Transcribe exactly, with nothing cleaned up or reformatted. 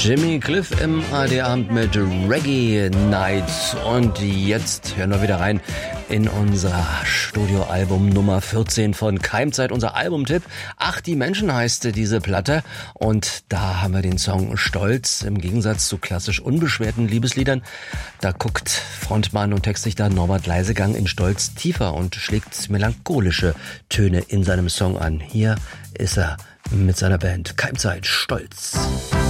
Jimmy Cliff im A R D-Abend mit Reggae Night. Und jetzt hören wir wieder rein in unser Studioalbum Nummer vierzehn von Keimzeit, unser Albumtipp. Ach, die Menschen heißt diese Platte. Und da haben wir den Song Stolz. Im Gegensatz zu klassisch unbeschwerten Liebesliedern, da guckt Frontmann und Textdichter Norbert Leisegang in Stolz tiefer und schlägt melancholische Töne in seinem Song an. Hier ist er mit seiner Band Keimzeit, Stolz.